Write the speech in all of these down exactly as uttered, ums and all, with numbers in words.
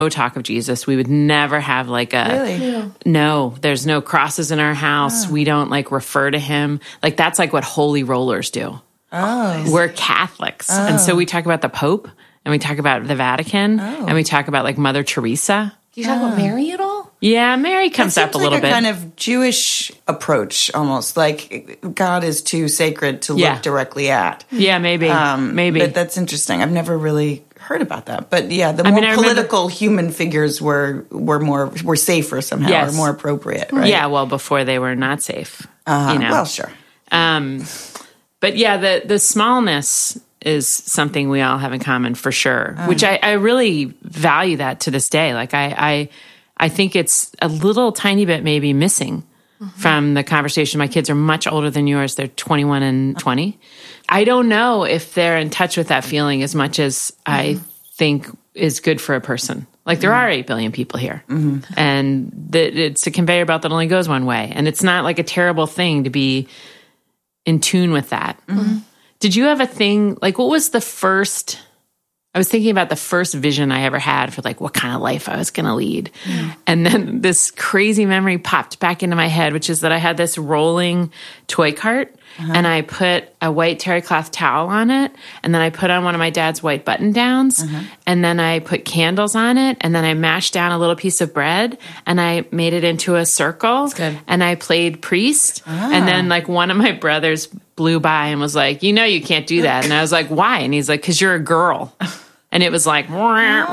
no talk of Jesus. We would never have like a, Really? Yeah. no, there's no crosses in our house. Oh. We don't like refer to him. Like that's like what holy rollers do. Oh. We're Catholics. Oh. And so we talk about the Pope and we talk about the Vatican oh. and we talk about like Mother Teresa. Do you talk oh. about Mary at all? Yeah, Mary comes up a like little a bit. Kind of Jewish approach almost. Like God is too sacred to yeah. look directly at. Yeah, maybe. Um, maybe. But that's interesting. I've never really heard about that. But yeah, the I more mean, political remember, human figures were were more were safer somehow yes. or more appropriate, right? Yeah, well, before they were not safe. Uh, you know? Well, sure. Um, but yeah, the the smallness is something we all have in common for sure, um, which I, I really value that to this day. Like I, I I think it's a little tiny bit maybe missing mm-hmm. from the conversation. My kids are much older than yours. They're twenty-one and twenty. I don't know if they're in touch with that feeling as much as mm-hmm. I think is good for a person. Like there mm-hmm. are eight billion people here mm-hmm. and the, it's a conveyor belt that only goes one way. And it's not like a terrible thing to be in tune with that. Mm-hmm. Did you have a thing, like what was the first, I was thinking about the first vision I ever had for like what kind of life I was going to lead. Mm. And then this crazy memory popped back into my head, which is that I had this rolling toy cart uh-huh. and I put a white terry cloth towel on it. And then I put on one of my dad's white button downs uh-huh. and then I put candles on it. And then I mashed down a little piece of bread and I made it into a circle and I played priest. Ah. And then like one of my brothers blew by and was like, you know, you can't do that. And I was like, why? And he's like, 'cause you're a girl. And it was like, wah,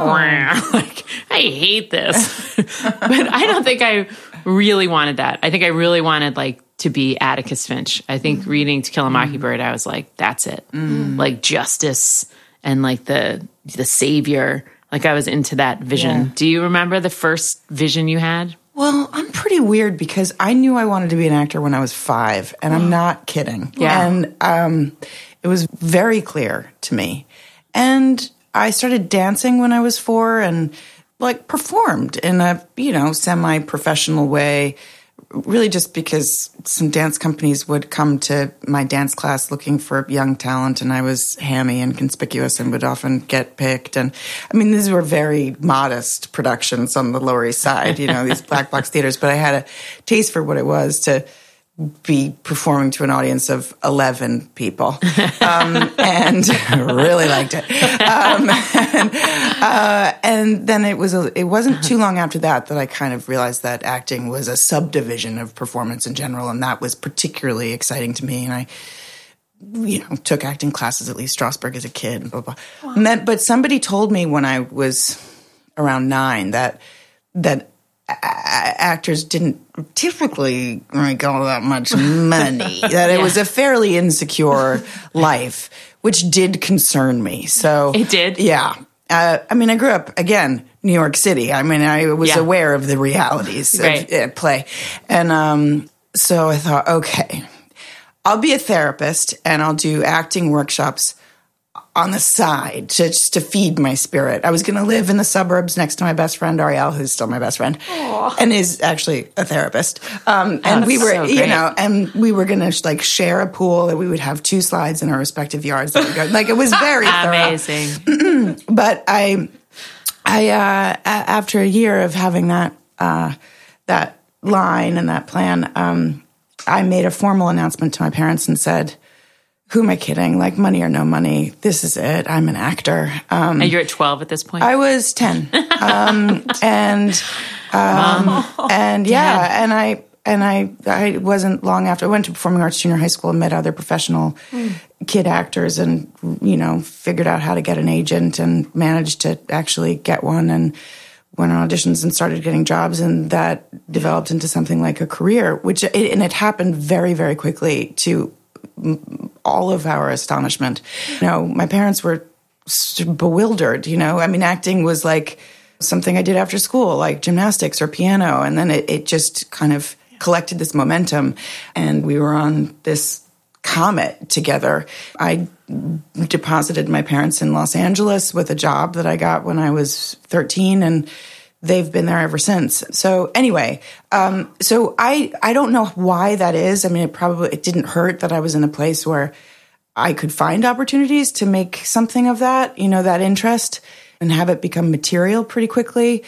wah. Like, I hate this. But I don't think I really wanted that. I think I really wanted like to be Atticus Finch. I think mm-hmm. reading To Kill a Mockingbird, I was like, that's it. Mm-hmm. Like justice and like the the savior. Like I was into that vision. Yeah. Do you remember the first vision you had? Well, I'm pretty weird because I knew I wanted to be an actor when I was five, and I'm not kidding. Yeah. And um, it was very clear to me. And I started dancing when I was four and like performed in a, you know, semi-professional way, really just because some dance companies would come to my dance class looking for young talent and I was hammy and conspicuous and would often get picked. And I mean, these were very modest productions on the Lower East Side, you know, these black box theaters, but I had a taste for what it was to be performing to an audience of eleven people, um, and really liked it. Um, and, uh, and then it was a, it wasn't too long after that that I kind of realized that acting was a subdivision of performance in general, and that was particularly exciting to me. And I, you know, took acting classes at Lee Strasberg as a kid. And blah, blah. Wow. And that, but somebody told me when I was around nine that that. actors didn't typically make all that much money, that it yeah. was a fairly insecure life, which did concern me. So it did? Yeah. Uh, I mean, I grew up, again, New York City. I mean, I was yeah. aware of the realities right. of uh, play. And um, so I thought, okay, I'll be a therapist and I'll do acting workshops on the side to just to feed my spirit. I was going to live in the suburbs next to my best friend Ariel, who's still my best friend, Aww. and is actually a therapist. Um, and oh, we were, so you know, and we were going to like share a pool that we would have two slides in our respective yards. That would go, like it was very amazing. But I, I uh, after a year of having that uh, that line and that plan, um, I made a formal announcement to my parents and said, who am I kidding? Like, money or no money, this is it. I'm an actor. Um, and you're at twelve at this point? I was ten. um, and, um, Mom. and yeah, Dad. and I, and I, I wasn't long after, I went to Performing Arts Junior High School and met other professional mm. kid actors and, you know, figured out how to get an agent and managed to actually get one and went on auditions and started getting jobs. And that developed into something like a career, which, it, and it happened very, very quickly to all of our astonishment. You know, my parents were bewildered, you know. I mean, acting was like something I did after school, like gymnastics or piano. And then it, it just kind of collected this momentum. And we were on this comet together. I deposited my parents in Los Angeles with a job that I got when I was thirteen, and they've been there ever since. So anyway, um, so I, I don't know why that is. I mean, it probably, it didn't hurt that I was in a place where I could find opportunities to make something of that, you know, that interest. and have it become material pretty quickly.